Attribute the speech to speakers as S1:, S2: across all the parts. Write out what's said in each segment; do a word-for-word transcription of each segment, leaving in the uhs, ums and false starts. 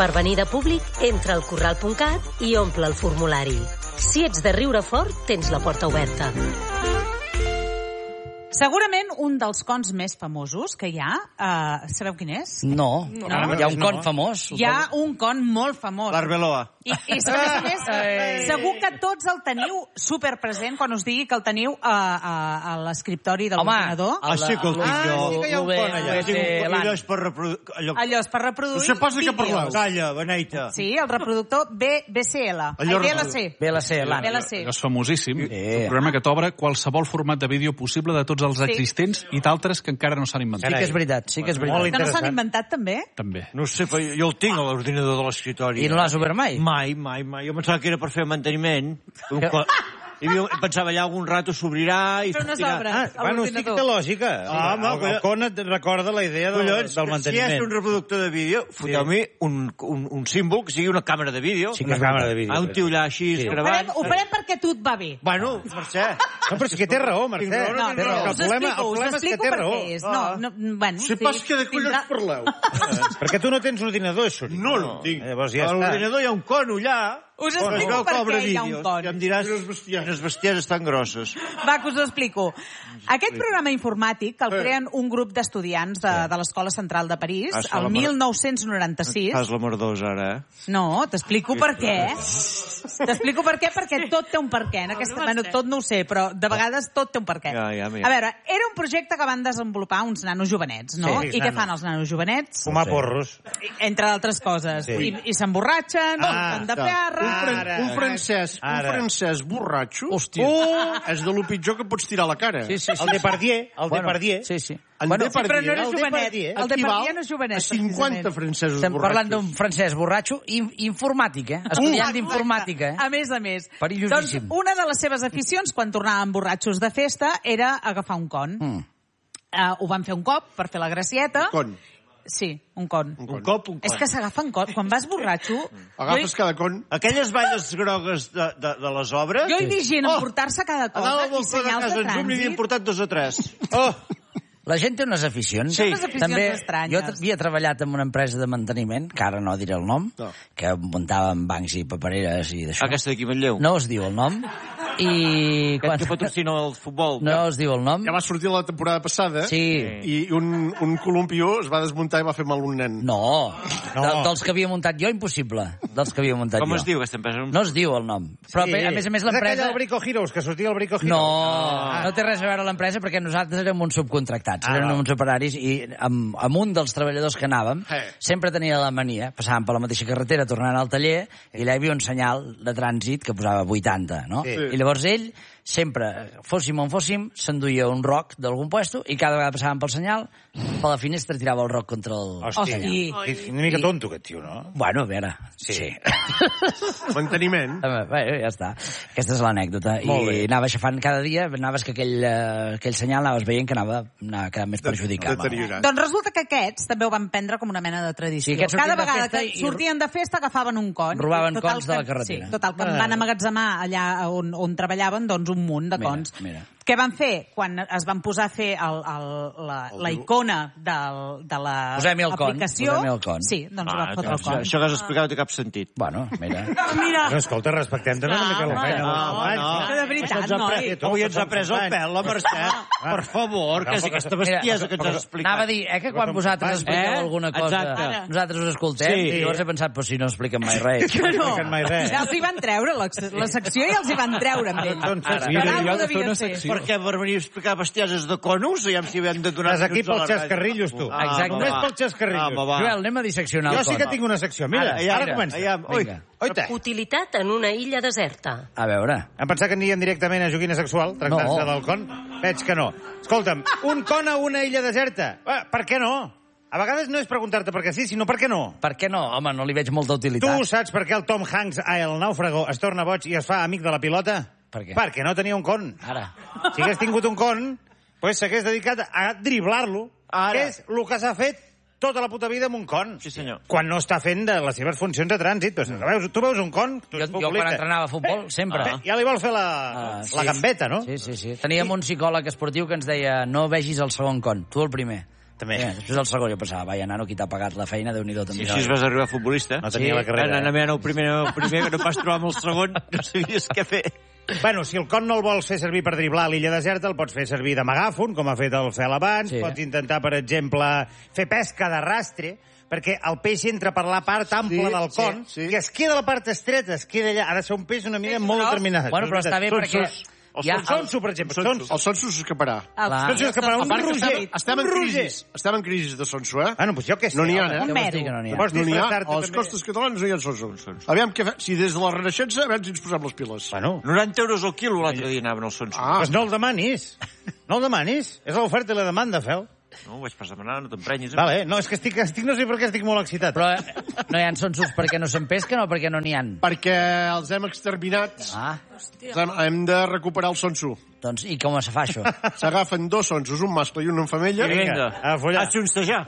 S1: Per venir de públic, entra al corral punt cat i omple el formulari. Si ets de riure fort, tens la porta oberta.
S2: Segurament un dels cons més famosos que hi ha, uh, sabeu quin és?
S3: No, no. no. Hi ha un con no. famós.
S2: Hi ha un con molt famós.
S4: L'Arbeloa.
S2: I, i a més a més, segur que tots el teniu superpresent quan us digui que el teniu a, a, a l'escriptori de l'ordinador.
S4: Ah, sí que el tinc jo.
S3: Ah, sí que hi ha un con allà.
S4: Allò és per reproduir...
S2: Allò és per reproduir
S5: no sé pas de què parleu.
S4: Calla, beneita.
S2: Sí, el reproductor B C L.
S4: Allò
S2: B L C.
S3: B L C, l'An.
S2: B L C.
S5: És famosíssim. Un programa que t'obre qualsevol format de vídeo possible de tots els
S2: Sí.
S5: existents i d'altres que encara no s'han inventat.
S3: Sí que és veritat, sí que és veritat.
S2: Que no s'han inventat, també?
S5: També.
S4: No sé, però jo el tinc a l'ordinador de l'escriptori.
S3: I no l'has obert mai?
S4: Mai, mai, mai. Jo pensava que era per fer manteniment. Un co- I havia, pensava allà algun rato s'obrirà i
S2: Però no
S4: sortirà.
S2: s'obre.
S6: Ah, bueno, sí que té lògica.
S4: Ah, home,
S6: el, el con et recorda la idea del,
S4: Collons,
S6: del
S4: si
S6: manteniment.
S4: és un reproductor de vídeo, foteu-me un, un, un símbol que sigui una càmera de vídeo.
S6: Sí que és càmera de vídeo.
S4: Ah, un tio allà així,
S6: Sí.
S2: Ho
S4: gravat.
S2: farem, ho farem perquè a tu et va bé.
S4: Bueno, Mercè.
S6: No, però és que té raó, Mercè.
S4: Tinc raó,
S2: No,
S4: té raó.
S2: no,
S6: El
S2: us
S6: problema,
S2: explico,
S6: el
S2: us
S6: problema és que
S2: explico
S6: té
S2: per
S6: raó.
S2: què és. No, no, bueno,
S5: Sé pas que de collons
S2: tindrà-
S5: parleu.
S6: Perquè tu no tens ordinador, això.
S5: No, no el tinc.
S6: Llavors
S4: A
S6: ja està.
S4: l'ordinador hi ha un cono allà.
S2: Us
S4: on es
S2: explico
S4: veu
S2: per
S4: que obre
S2: què hi ha un
S4: vídeos.
S2: con.
S4: I em diràs quines bestieses tan grosses.
S2: Va, que us ho explico. Aquest programa informàtic el creen un grup d'estudiants de, de l'Escola Central de París
S4: Ah,
S2: el
S4: la mar-
S2: mil nou-cents noranta-sis.
S4: Fas la merdós, ara, eh?
S2: No, t'explico per què. T'explico per què, perquè tot té un per què. En aquesta, bueno, tot no ho sé, però de vegades tot té un per què.
S4: Ja, ja, mira.
S2: A veure, era un projecte que van desenvolupar uns nanos jovenets, no?
S6: Sí,
S2: I què
S6: nanos.
S2: fan els nanos jovenets?
S6: Fumar porros.
S2: Entre altres coses.
S6: Sí.
S2: I, i s'emborratxen,
S6: Ah,
S2: fan de
S6: està.
S2: perra...
S5: Un, fran
S6: Ara.
S5: un francès, un
S6: Ara.
S5: francès borratxo,
S3: Hòstia.
S5: oh, és de lo pitjor que pots tirar a la cara.
S3: Sí, sí, sí.
S6: El Depardier, el Depardier.
S3: Sí, sí.
S5: En
S3: Bueno,
S2: Sí, però no era
S6: el
S2: jovenet.
S6: Depardier
S2: El Depardier no és jovenet,
S5: a cinquanta
S2: precisament.
S5: francesos
S3: estem parlant
S5: borratxos.
S3: d'un francès borratxo i informàtic, eh? Estudiant d'informàtica, eh?
S2: A més a més.
S3: Perillosíssim.
S2: Doncs una de les seves aficions, quan tornaven borratxos de festa, era agafar un con.
S3: Mm.
S2: Uh, ho van fer un cop, per fer la gracieta.
S5: Con.
S2: Sí, un con.
S4: Un cop, un
S2: És
S4: con.
S2: que s'agafen con. Quan vas borratxo...
S5: Agafes cada con.
S4: Aquelles valles grogues de, de, de les obres...
S2: Jo he vist gent emportar-se cada
S4: A
S2: cosa
S4: dalt del
S2: i
S4: balcó de
S2: senyals
S4: casa
S2: de
S4: ens n'hi havien
S2: trànsit.
S4: portat dos o tres.
S6: Oh!
S3: La gent té unes aficions.
S4: Sí.
S2: Unes aficions
S3: També,
S2: estranyes.
S3: jo havia treballat en una empresa de manteniment, que ara no diré el nom,
S5: No.
S3: que muntàvem bancs i papereres i d'això.
S4: Aquesta d'aquí, Manlleu.
S3: No us diu el nom. I...
S4: Aquest que patrocina el futbol.
S3: No us diu el nom.
S5: Ja va sortir la temporada passada
S3: Sí.
S5: i un, un columpió es va desmuntar i va fer mal un nen.
S3: No.
S6: No.
S3: De, dels que havia muntat jo, impossible. Dels que havia muntat
S4: Com
S3: jo.
S4: es diu aquesta empresa?
S3: No es diu el nom. Però,
S6: Sí.
S3: a més a més,
S6: És aquella
S3: l'empresa...
S6: del Brico Heroes, que sortia el Brico Heroes.
S3: No, no té res a veure l'empresa perquè nosaltres érem uns subcontractats,
S6: Ah,
S3: érem
S6: no.
S3: uns operaris i amb, amb un dels treballadors que anàvem
S5: Eh.
S3: sempre tenia la mania, passàvem per la mateixa carretera tornant al taller i allà hi havia un senyal de trànsit que posava vuitanta, no?
S6: Sí.
S3: I llavors ell sempre, fóssim on fóssim, s'enduia un roc d'algun puesto i cada vegada passàvem pel senyal, per la finestra tirava el roc contra el...
S6: Hòstia,
S2: Hosti.
S6: una mica tonto aquest tio, no?
S3: Bueno, a veure, sí. sí.
S5: Manteniment.
S3: Bé, ja està. Aquesta és l'anècdota.
S6: Molt bé.
S3: I anava aixafant cada dia, anaves que aquell, eh, aquell senyal anaves veient que anava, anava cada més perjudicat.
S5: Deteriorat.
S2: Doncs resulta que aquests també ho van prendre com una mena de tradició.
S3: Sí, aquests
S2: Cada
S3: sortien de
S2: vegada
S3: festa
S2: que
S3: i-
S2: sortien de festa agafaven un con.
S3: Robaven
S2: Total
S3: cons de
S2: que-
S3: la carretera.
S2: Sí, total, que
S6: Ah.
S2: van amagatzemar allà on, on treballaven doncs un munt de
S3: Mira,
S2: cons.
S3: mira.
S2: Què van fer? Quan es van posar a fer el, el, la, la icona del, de la
S3: Posem-hi el con,
S2: aplicació...
S3: posem-hi el con.
S2: Sí, doncs
S4: Ah,
S2: van fotre el
S4: això,
S2: con.
S4: això que has explicat no té cap sentit.
S3: Bueno, mira.
S2: Mira,
S6: No, escolta, respectem també una mica la
S2: home,
S6: feina.
S2: no,
S6: dels companys.
S4: no.
S2: que de veritat,
S4: Ens ha
S2: noi.
S4: pres- Avui ens ha pres el pèl, la Mercè. Per favor, que és aquesta bestiesa que ens has explicat.
S3: Anava a dir, eh, que quan vosaltres expliqueu
S4: Eh?
S3: alguna cosa,
S4: Exacte.
S3: nosaltres us escoltem,
S4: Sí.
S3: i llavors he pensat, però si no expliquen mai res.
S2: Que no.
S6: expliquen mai res.
S2: Ja els hi van treure la, la secció i els hi van treure amb ell.
S6: Doncs
S3: Ara.
S2: Per
S5: Jo
S2: alguna
S5: he de fer
S2: devia
S5: una
S2: ser.
S5: secció.
S4: Per què per venir a explicar bestieses de conos? Ja si hem de donar...
S6: Estàs aquí
S4: minuts a la
S6: pels
S4: ràdio.
S6: xascarrillos, tu.
S4: Ah,
S3: Exacte.
S6: Només
S4: va.
S6: pels xascarrillos.
S4: Ah, va.
S3: Joel, anem a disseccionar
S6: Jo
S3: el
S6: sí
S3: con.
S6: que tinc una secció. Mira,
S3: Ara,
S6: ara
S3: mira.
S6: comença.
S4: Aviam, ui.
S3: Vinga.
S6: Oita.
S1: Utilitat en una illa deserta.
S3: A veure.
S6: Em pensava que anirien directament a joguina sexual, tractant-se
S3: No.
S6: del con. Veig que no. Escolta'm, un con a una illa deserta. Eh, per què no? A vegades no és preguntar-te per què sí, sinó per què no.
S3: Per què no? Home, no li veig molta utilitat.
S6: Tu saps per què el Tom Hanks a El Nàufrago es torna boig i es fa amic de la pilota?
S3: Per què?
S6: Perquè no tenia un con.
S3: Ara.
S6: Si hagués tingut un con, pues s'hagués dedicat a driblar-lo,
S4: Ara.
S6: que és el que s'ha fet tota la puta vida amb un con.
S4: Sí, senyor.
S6: Quan no està fent de les seves funcions de trànsit. Pues, veus, tu veus un con? Tu
S3: Jo,
S6: ets
S3: jo quan
S6: futbolista.
S3: entrenava a futbol, sempre.
S6: Eh, ja li vol fer la,
S3: Ah, sí.
S6: la gambeta, no?
S3: Sí, sí, sí. Teníem un psicòleg esportiu que ens deia no vegis el segon con, tu el primer.
S6: també.
S3: Eh, després del segon jo pensava, vaja, nano, qui t'ha pagat la feina, Déu-n'hi-do, també.
S4: Si així vas arribar futbolista.
S6: No tenia la carrera.
S4: Anant a el primer, el primer, que no pas trobar amb el segon, no sabies què fer.
S6: Bueno, si el con no el vols fer servir per driblar a l'illa deserta, el pots fer servir de megàfon, com ha fet el Fel abans.
S3: Sí.
S6: Pots intentar, per exemple, fer pesca d'arrastre, perquè el peix entra per la part ampla
S7: Sí,
S6: del con,
S7: sí, sí.
S6: i es queda a la part estreta, es queda allà. Ha de ser un peix una mida molt determinada.
S3: Bueno, però està bé perquè...
S6: El
S3: Ja,
S6: sonso, per exemple.
S7: Sonso.
S6: Sonso.
S7: El Sonso s'escaparà.
S3: Clar.
S6: Sonso s'escaparà. Un
S7: A part que
S6: roger.
S7: estem, estem en
S6: Un roger.
S7: crisi. Estem en crisi de Sonso, eh?
S6: Bueno, doncs jo què sé.
S7: No n'hi ha,
S6: home.
S7: eh?
S3: Què vols dir que no n'hi ha?
S6: Pots
S7: No n'hi ha.
S6: disfressar-te
S7: A les
S6: també.
S7: costes catalanes no hi ha Sonso. Aviam, què fe... si des de la Renaixença, aviam si ens posem les piles.
S6: Bueno,
S4: noranta euros al quilo l'altre dia anaven els sons.
S7: Ah,
S6: doncs no el demanis. No el demanis. És l'oferta i la demanda, Fel.
S4: No, ho vaig pas demanar, no t'emprenyis.
S6: Vale, no, és que estic, estic, no sé per què estic molt excitat.
S3: Però eh, no hi ha sonsos perquè no se'n pesquen o perquè no n'hi ha?
S7: perquè els hem exterminat.
S3: Ah,
S7: Els hem, hem de recuperar el Sonso.
S3: doncs i com es fa això?
S7: S'agafen dos sonsos, un mascle i una femella.
S4: I vinga,
S6: a follar.
S4: a xunstejar.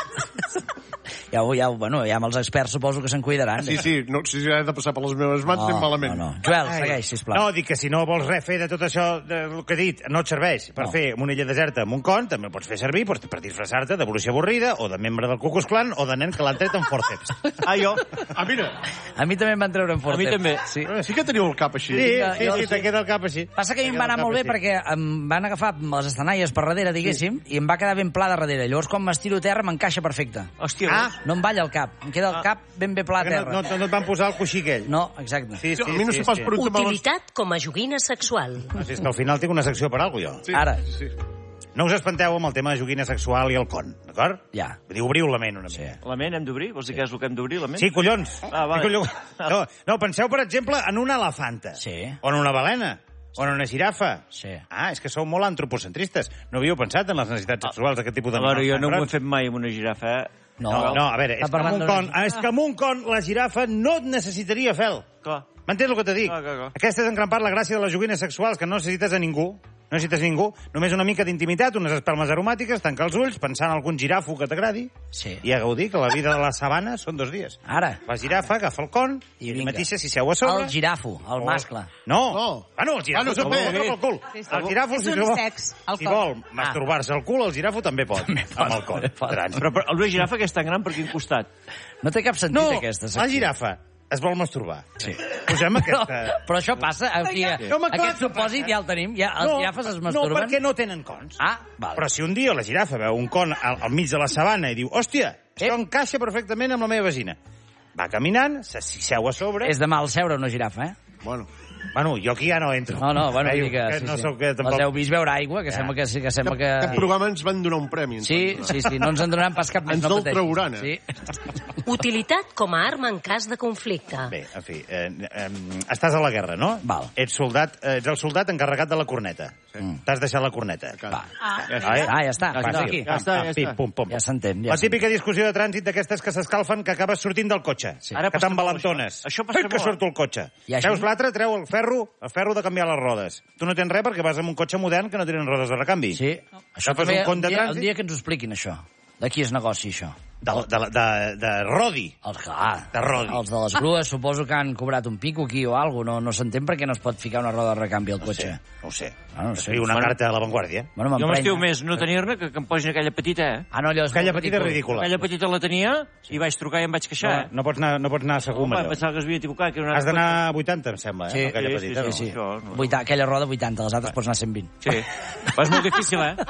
S3: Ja, ho- ja, ho- bueno, ja amb els experts suposo que se'n cuidaran.
S7: Sí, sí, no, si he de passar per les meves mans, anem malament.
S3: No, no. Joel, segueix, sisplau.
S6: No, dic que si no vols res fer de tot això, del que he dit, no et serveix per
S3: No.
S6: fer una illa deserta amb un con, també el pots fer servir per, per disfressar-te de bruixa avorrida o de membre del Ku Klux Klan o de nen que l'han tret amb forceps.
S4: Ah, jo?
S7: Ah, mira,
S3: A mi també em van treure en fort.
S4: A mi també.
S3: Sí.
S7: sí que teniu el cap així.
S6: Sí,
S3: Ja,
S6: sí,
S3: jo
S6: sí,
S3: sí.
S6: te queda el cap així.
S3: Passa que a mi em
S6: Te
S3: va
S6: queda
S3: anar
S6: el
S3: molt bé
S6: cap així.
S3: perquè em van agafar amb les estanalles per darrere, diguéssim, i em va quedar ben pla de darrere. Llavors, quan m'estiro a terra, m'encaixa perfecte.
S4: Hòstia,
S6: Ah,
S3: No em balla el cap. Em queda el cap ben bé pla a
S6: que no,
S3: terra.
S6: no, no et van posar el coixí aquell.
S3: No, exacte.
S6: Sí, sí,
S7: A mi no
S6: sí,
S7: sé pas
S6: sí.
S7: per on te me les...
S1: Utilitat com a joguina sexual.
S6: No, si és que al final tinc una secció per alguna cosa, jo.
S7: Sí,
S3: Ara.
S7: Sí, sí.
S6: No us espanteu amb el tema de joguina sexual i el con, d'acord?
S3: Ja.
S6: Vull dir, obriu la ment una
S3: Sí.
S6: mica.
S4: la ment hem d'obrir? Vols dir què és el que hem d'obrir, la ment?
S6: Sí, collons.
S4: Ah, vale.
S6: Sí, collons. No, no, penseu, per exemple, en una elefanta.
S3: Sí.
S6: O en una balena. O en una girafa.
S3: Sí.
S6: Ah, és que sou molt antropocentristes. No havíeu pensat en les necessitats sexuals d'aquest tipus
S4: A
S6: d'animals.
S4: veure, jo no
S6: tan
S4: ho he
S6: grans?
S4: fet mai amb una girafa, eh?
S3: No,
S6: No, no, a veure,
S3: Està
S6: és que, amb
S3: parlant
S6: un
S3: d'una-
S6: con, és que amb un con la girafa no et necessitaria, Fel.
S4: Clar.
S6: M'entens el que te dic?
S4: Clar, clar, clar.
S6: Aquesta és en gran part la gràcia de les joguines sexuals, que no necessites a ningú. No necessites ningú. Només una mica d'intimitat, unes espelmes aromàtiques, tancar els ulls, pensar en algun girafo que t'agradi
S3: Sí.
S6: i a gaudir que la vida de la sabana són dos dies.
S3: Ara.
S6: La girafa agafa el con
S3: I
S6: i ella
S3: vinga.
S6: mateixa s'hi seu a sobre.
S3: El girafo, el
S6: O-
S3: mascle.
S6: No.
S7: No.
S6: Bueno, el girafo
S7: Bueno,
S6: també.
S7: també.
S6: Pel cul.
S2: Sí, sí.
S6: El girafo,
S2: És
S6: si,
S2: un
S6: vol,
S2: sex, el
S6: si
S2: con.
S6: vol masturbar-se el cul, el girafo també pot. Amb el con.
S3: pot.
S6: Trans.
S4: Però, però una girafa que és tan gran per quin costat?
S3: No té cap sentit,
S6: No,
S3: aquesta
S6: la
S3: secció.
S6: girafa es vol masturbar.
S3: Sí.
S6: Posem
S3: Però,
S6: aquesta...
S3: però això passa, aquí,
S6: No, home, clar
S3: aquest
S6: que
S3: supòsit
S6: passa.
S3: ja el tenim, ja els girafes es
S6: no,
S3: masturben.
S6: perquè no tenen cons.
S3: Ah, val.
S6: Però si un dia la girafa veu un con al, al mig de la sabana i diu, hòstia, això
S3: Ep.
S6: encaixa perfectament amb la meva vagina. Va caminant, se s'hi seu a sobre...
S3: És de mal seure una girafa, eh?
S7: Bueno,
S6: Bueno, jo aquí ja no entro.
S3: No, no, bueno,
S6: Ai,
S3: vull dir que,
S6: que
S3: sí,
S6: no
S3: sí.
S6: sóc que tampoc...
S3: Els heu vist veure aigua, que
S6: Ja.
S3: sembla que sí, que sembla que...
S7: aquest programa ens van donar un premi. ens
S3: Sí,
S7: van donar.
S3: sí, sí, no ens en donaran pas cap més.
S7: Ens
S3: no
S7: el
S3: pateixis.
S7: trauran, eh?
S3: Sí.
S1: Utilitat com a arma en cas de conflicte.
S6: Bé, en fi, eh, eh, estàs a la guerra, no?
S3: Val.
S6: Ets, soldat, eh, ets el soldat encarregat de la corneta. Sí. T'has deixat la corneta.
S3: Va.
S2: Ah,
S6: Ja
S3: Ah, ja està.
S6: Va,
S3: Fins
S6: sí.
S3: aquí.
S4: Ja està, ja
S6: Pim,
S4: està.
S6: pum, pum.
S3: Ja s'entén. Ja
S6: La
S3: s'entén.
S6: típica discussió de trànsit d'aquestes que s'escalfen que acabes sortint del cotxe.
S3: Sí.
S4: Ara
S6: Que
S4: passa
S6: t'embalantones.
S4: molt, això. Això passa
S6: Ai, que
S4: molt.
S6: surto el cotxe.
S3: I això?
S6: Veus l'altre, treu el ferro, el ferro de canviar les rodes. Tu no tens res perquè vas amb un cotxe modern que no tenen rodes de recanvi.
S3: Sí. Això
S6: Agafes
S3: també,
S6: un compte
S3: un,
S6: de
S3: dia,
S6: trànsit?
S3: un dia que ens ho expliquin, això. De qui es negoci, això?
S6: De, de, de, de Rodi.
S3: Els, clar,
S6: De Rodi.
S3: els de les grues suposo que han cobrat un pico aquí o alguna cosa. No, no s'entén per què no es pot ficar una roda de recanvi al
S6: No
S3: cotxe.
S6: sé, no ho sé.
S3: Ah, no ho sé.
S6: Escriu una
S3: Bueno.
S6: carta a l'avantguàrdia.
S3: Bueno,
S4: Jo m'estiu
S3: m'emprenya.
S4: més no tenir-ne que, que em posin aquella petita, eh?
S3: Ah, no, allò és
S6: Aquella
S3: molt
S6: petita és
S3: ridícul.
S6: ridícula.
S4: Aquella petita la tenia i vaig trucar i em vaig queixar,
S6: No,
S4: eh?
S6: no, pots anar, no pots anar segur amb
S4: Home,
S6: allò.
S4: pensava que es havia equivocat. Que era una
S6: Has d'anar a vuitanta, em sembla, eh?
S3: Sí,
S6: Aquella
S4: sí,
S6: petita,
S4: sí,
S6: no?
S4: sí. Això, no.
S3: Vuita, aquella roda vuitanta, les altres pots anar cent vint.
S4: Sí. Però és molt difícil, eh?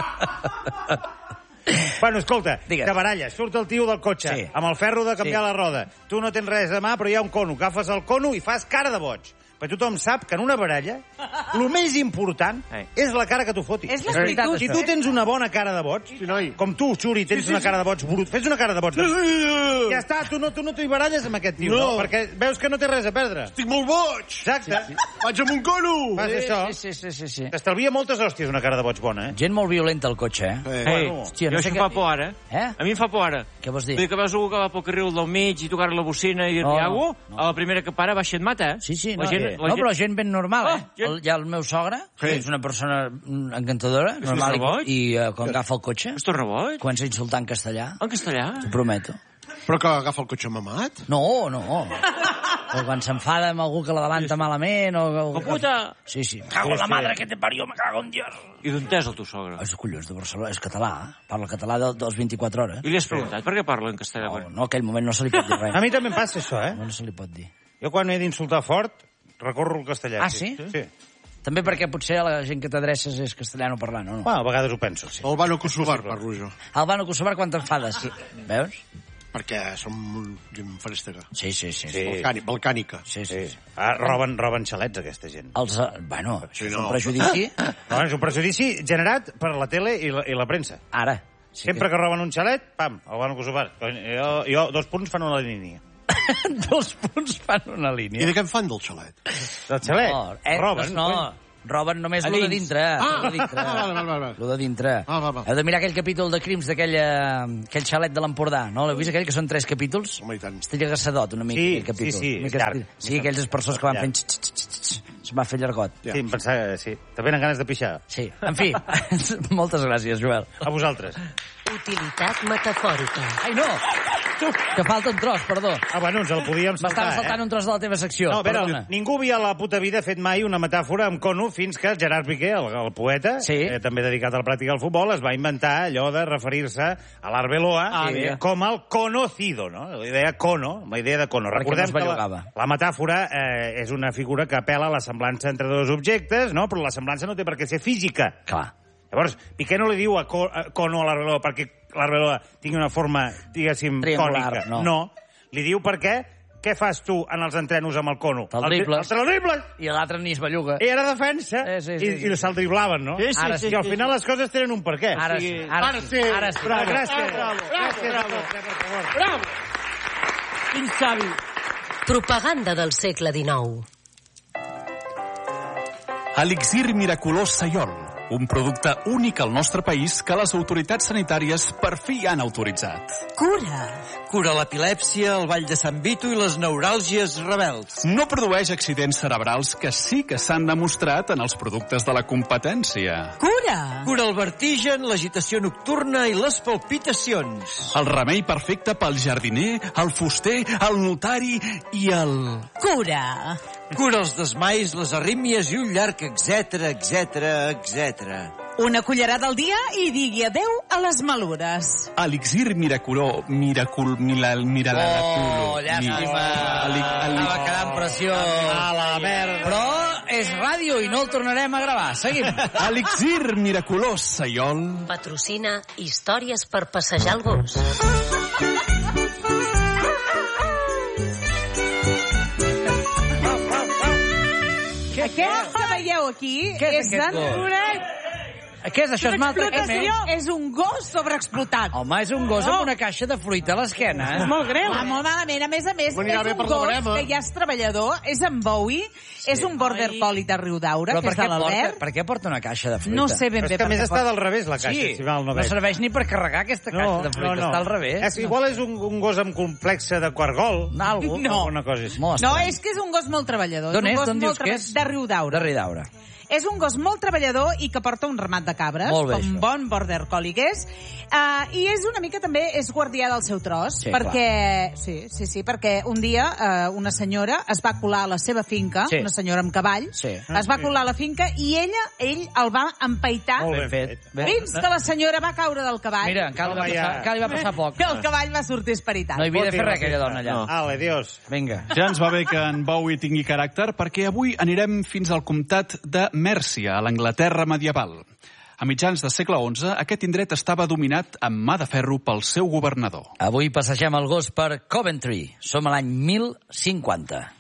S6: Bueno, escolta,
S3: Digues.
S6: de baralles, surt el tio del cotxe,
S3: Sí.
S6: amb el ferro de canviar
S3: Sí.
S6: la roda. Tu no tens res a mà, però hi ha un cono. Agafes el cono i fas cara de boig. Però tothom sap que en una baralla el més important
S4: Ei.
S6: és la cara que tu fotis.
S2: És
S3: veritat,
S2: l'actitud.
S6: Si
S3: això.
S6: tu tens una bona cara de boig,
S7: Sí, noi.
S6: com tu, Xuri, tens una cara de boig brut, fes una cara de boig. Ja està, tu no tu no t'hi baralles amb aquest tio, no.
S7: No.
S6: Perquè veus que no té res a perdre.
S7: Estic molt boig!
S6: Exacte.
S7: Vaig amb un cono!
S6: Fas
S3: Sí,
S6: això.
S3: sí, sí, sí, sí.
S6: T'estalvia moltes hòsties una cara de boig bona, eh?
S3: Gent molt violenta al cotxe, eh?
S7: Eh,
S4: Ei,
S6: Bueno,
S3: hòstia,
S4: jo
S3: no sé
S4: això em
S3: què-
S4: fa por ara.
S3: Eh?
S4: A mi em fa por ara.
S3: Què vols
S4: Vull
S3: dir?
S4: dir que veus algú que va pel carril del mig i tocar la bocina i dir-li
S3: No, no,
S4: alguna
S3: no.
S4: cosa, a la primera que para baixa et mata, eh?
S3: Sí, sí,
S4: La
S3: no,
S4: gent-
S3: eh,
S4: la
S3: no
S4: gent-
S3: però gent ben normal,
S4: Ah,
S3: eh?
S4: gent-
S3: El, ja el meu sogre,
S7: Sí.
S3: que és una persona mm, encantadora,
S4: un
S3: normal,
S4: boig?
S3: i, i uh, quan agafa el cotxe,
S4: Es torna boig?
S3: comença a insultar en castellà,
S4: En castellà?
S3: t'ho prometo.
S7: Però que agafa el cotxe mamat?
S3: No, no. O quan s'enfada amb algú que la davanta malament, o...
S4: ¡Oh, puta!
S3: Sí, sí. Me cago en la madre que te parió, me cago en Dios.
S4: I d'on és el teu sogre?
S3: És collons de Barcelona, és català. Parla català de, de les vint-i-quatre hores.
S4: I li has preguntat per què parla en castellà?
S3: No, no, aquell moment no se li pot dir res.
S6: A mi també em passa això, eh?
S3: No, no se li pot dir.
S6: Jo quan he d'insultar fort, recorro el castellà.
S3: Ah, sí?
S6: Sí.
S3: També perquè potser a la gent que t'adreces és castellano parlant, o no?
S6: Bueno, a vegades ho penso, sí.
S7: El Bano Kosovar, parlo jo.
S3: Albano Kosovar, quan t'enfades? Sí. Veus?
S7: Perquè som gent farèstega.
S3: Sí, sí, sí.
S6: Sí.
S7: Balcàni, balcànica.
S3: Sí, sí.
S6: Sí. Ah, roben, roben xalets, aquesta gent.
S3: Els, eh, bueno, això és
S7: no.
S3: un prejudici.
S6: No, és un prejudici generat per la tele i la, i la premsa.
S3: Ara. Sí
S6: Sempre que roben un xalet, pam, el van Kosovar. Jo, jo, dos punts fan una línia.
S3: Dos punts fan una
S7: I
S3: línia.
S7: de què en fan del xalet?
S6: Del xalet?
S3: No, eh,
S6: roben.
S3: no, roben només
S2: A
S3: lo de
S2: dins.
S3: dintre.
S7: Ah,
S3: lo de dintre.
S7: ah, vale, vale, vale.
S3: Lo de dintre.
S7: Ah, va, va.
S3: Heu de mirar aquell capítol de crims d'aquell eh, aquell xalet de l'Empordà, no? L'heu vist aquell, que són tres capítols?
S7: Home, i tant.
S3: Estic agassadot una mica,
S6: Sí,
S3: aquell capítol.
S6: sí, sí,
S3: Una mica
S6: és llarg.
S3: estil- Sí, aquells persones que van
S6: Llarg.
S3: fent... xt, xt, xt, xt, se'n va fer llargot.
S6: Sí, em pensava que sí. Te venen ganes de pixar.
S3: Sí, en fi, moltes gràcies, Joel.
S6: A vosaltres.
S1: Utilitat metafòrica.
S3: Ai, no! Que falta un tros, perdó.
S6: Ah, bueno, ens el podíem saltar,
S3: M'estava saltant
S6: eh?
S3: un tros de la teva secció,
S6: No, a veure,
S3: perdona.
S6: ningú havia a la puta vida fet mai una metàfora amb cono fins que Gerard Piqué, el, el poeta,
S3: Sí.
S6: eh, també dedicat a la pràctica del futbol, es va inventar allò de referir-se a l'Arbeloa
S3: Ah,
S6: eh,
S3: mira.
S6: com el conocido, no? La idea cono, la idea de cono.
S3: Perquè
S6: Recordem
S3: no es
S6: que la,
S3: bellugava.
S6: la metàfora eh, és una figura que apela a la semblança entre dos objectes, no? Però la semblança no té per què ser física.
S3: Clar.
S6: Llavors, Piqué no li diu a, co a cono a l'Arbeloa perquè l'Arbeloa tingui una forma, diguéssim,
S3: Triangular,
S6: cònica.
S3: no.
S6: no. Li diu perquè què fas tu en els entrenos amb el cono?
S3: Te'l dribles.
S6: Te'l dribles!
S3: I l'altre ni es belluga.
S6: I era defensa.
S3: Eh, sí, sí,
S6: I,
S3: sí.
S6: i se'l driblaven, no?
S3: Sí, sí,
S6: Ara,
S3: sí,
S6: I al
S3: sí,
S6: final les coses tenen un per què.
S3: Ara sí, ara
S7: Ara
S3: sí.
S7: sí.
S3: Ara sí.
S6: Bravo, gràcies.
S7: Bravo,
S6: gràcies
S7: bravo,
S6: a tots, per favor.
S7: Bravo!
S2: Quin savi.
S1: Propaganda del segle dinou.
S5: Elixir miraculós Sayol, un producte únic al nostre país que les autoritats sanitàries per fi han autoritzat.
S2: Cura.
S8: Cura l'epilèpsia, el ball de Sant Vito i les neuràlgies rebels.
S5: No produeix accidents cerebrals que sí que s'han demostrat en els productes de la competència.
S2: Cura.
S8: Cura el vertigen, l'agitació nocturna i les palpitacions.
S5: El remei perfecte pel jardiner, el fuster, el notari i el...
S2: Cura.
S8: Cura els desmais, les arrítmies i un llarg etcètera, etcètera, etcètera.
S2: Una cullerada al dia i digui adeu a les malures.
S5: Elixir miraculó, miracul, milal, miralaculo.
S3: Oh, llàstima. Estava quedant preciós.
S6: A la merda.
S3: Però és ràdio i no el tornarem a gravar. Seguim.
S5: Elixir miraculós Sayol.
S1: Patrocina històries per passejar el gos.
S2: Aquest que veieu aquí
S3: Què és
S2: és
S3: aquest
S2: d'en
S3: gos?
S2: Floret.
S3: Què és això? És
S2: Explotació. És un gos sobreexplotat.
S3: Home, és un gos amb una caixa de fruita a l'esquena. Eh?
S2: Molt greu. Va molt malament. A més a més,
S7: M'anirà
S2: és
S7: bé
S2: un
S7: per la
S2: gos
S7: barema.
S2: que ja és treballador, és en Bowie, sí, és un border collie de Riudaura,
S3: Però
S2: que
S3: per
S2: és
S3: què,
S2: de
S3: porta,
S2: l'Albert.
S3: per què porta una caixa de fruita?
S2: No sé ben
S6: Però
S2: bé
S6: és que a
S2: per
S6: més
S2: què
S6: està
S2: porta.
S6: del revés, la caixa,
S3: Sí,
S6: si mal no
S3: no
S6: veig.
S3: serveix ni per carregar aquesta caixa de fruita. Està al revés.
S6: És, igual és un, un gos amb complexe de quargol.
S3: Algo.
S2: No.
S6: Una cosa així.
S3: Molt
S2: No,
S3: estrany.
S2: és que és un gos molt treballador.
S3: D'on
S2: un
S3: és?
S2: gos
S3: D'on
S2: molt
S3: dius que
S2: treba-
S3: és?
S2: De Riudaura.
S3: De Ridaura.
S2: És un gos molt treballador i que porta un ramat de cabres,
S3: Molt bé,
S2: com un
S3: això.
S2: bon border collie que és. Uh, I és una mica també, és guardià del seu tros,
S3: Sí,
S2: perquè, sí, sí, sí, perquè un dia uh, una senyora es va colar a la seva finca,
S3: Sí.
S2: una senyora amb cavall,
S3: Sí.
S2: es va colar a la finca i ella, ell el va empaitar
S6: Molt
S3: Ben
S6: ben
S3: fet.
S6: fet.
S3: Ben-
S2: fins que la senyora va caure del cavall.
S3: Mira, encara li va
S6: Home,
S3: passar,
S6: ja.
S3: encara li va passar poc.
S2: I el cavall va sortir esperitat.
S3: No hi havia de fer res,
S6: Escolti,
S3: aquella dona allà.
S6: No. Ale, Dios.
S3: Vinga.
S5: Ja ens va bé que en Bowie tingui caràcter perquè avui anirem fins al comtat de Mèrcia, a l'Anglaterra medieval. A mitjans del segle onze, aquest indret estava dominat amb mà de ferro pel seu governador.
S3: Avui passegem el gos per Coventry. Som a l'any mil cinquanta.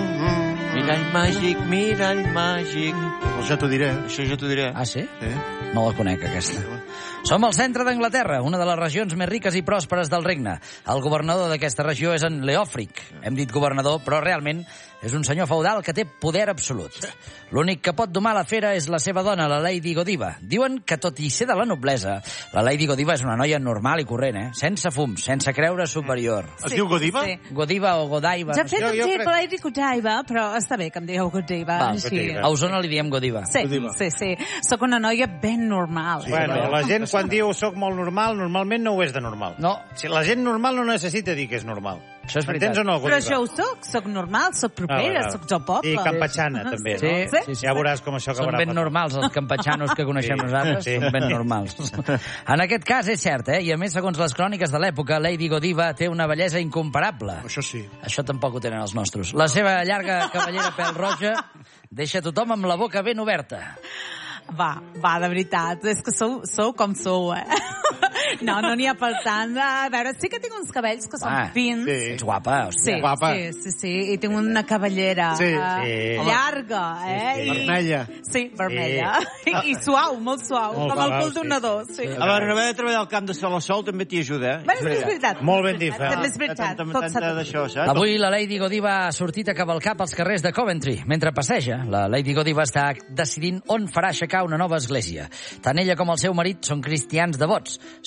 S8: Mirall màgic, mirall màgic.
S7: Doncs ja t'ho diré.
S8: Això ja t'ho diré.
S3: Ah, sí?
S7: Eh?
S3: No la conec, aquesta. Som al centre d'Anglaterra, una de les regions més riques i pròsperes del regne. El governador d'aquesta regió és en Leofric. Hem dit governador, però realment és un senyor feudal que té poder absolut. L'únic que pot domar la fera és la seva dona, la Lady Godiva. Diuen que, tot i ser de la noblesa, la Lady Godiva és una noia normal i corrent, eh? Sense fums, sense creure superior.
S7: Es diu Godiva?
S2: Sí.
S3: Godiva o Godaiva.
S2: Ja
S3: No
S2: he
S3: sé.
S2: fet
S6: Jo-
S2: un
S6: jo
S2: tip
S6: crec-
S2: Lady Godiva, però està bé que em digueu Godiva.
S3: Val,
S2: així.
S6: Godiva.
S3: A Osona li diem Godiva.
S2: Sí, sí, sí. Soc una noia ben normal.
S6: Bueno, la gent quan diu soc molt normal, normalment no ho és de normal.
S3: No.
S6: Si la gent normal no necessita dir que és normal.
S3: Això és veritat.
S6: Entens o no,
S2: Però
S6: Godiva?
S2: això ho soc, soc normal, soc propera,
S6: Ah, vale.
S2: soc del poble.
S6: I campatxana, també,
S3: Sí,
S6: no?
S3: sí, sí.
S6: Ja veuràs com això
S3: Són
S6: acabarà.
S3: ben
S6: fatal.
S3: normals, els campatxanos que coneixem
S6: Sí,
S3: nosaltres.
S6: sí.
S3: Són ben normals. En aquest cas és cert, eh? I a més, segons les cròniques de l'època, Lady Godiva té una bellesa incomparable.
S7: Això sí.
S3: Això tampoc ho tenen els nostres. La seva llarga cabellera pèl-roja deixa tothom amb la boca ben oberta.
S2: Va, va, de veritat, és que sou, sou com sou, eh? No, no n'hi ha per tant. A veure, sí que tinc uns cabells que són
S3: Ah,
S2: fins.
S7: sí.
S3: Ets guapa,
S2: Sí,
S3: hòstia.
S7: Guapa.
S2: sí, sí, sí, i tinc una cabellera
S7: Sí.
S2: eh,
S6: Sí.
S2: llarga, eh?
S6: Sí, sí.
S2: I-
S7: Vermella.
S2: Sí, vermella. I, I suau, molt suau,
S6: Molt
S2: com el
S6: suau,
S2: cul d'un
S6: sí.
S2: nadó, sí.
S8: A veure, haver de treballar al camp de sol a sol també t'hi ajuda, eh?
S2: Bé, és veritat.
S6: Molt ben dit, Fer.
S2: També és veritat.
S8: Tanta,
S2: Tot
S8: tanta
S2: s'ha de dir.
S8: d'això, saps?
S3: Avui la Lady Godiva ha sortit a cavalcar pels carrers de Coventry. Mentre passeja, la Lady Godiva està decidint on farà aixecar una nova església. Tant ella com el seu marit són cristians devots.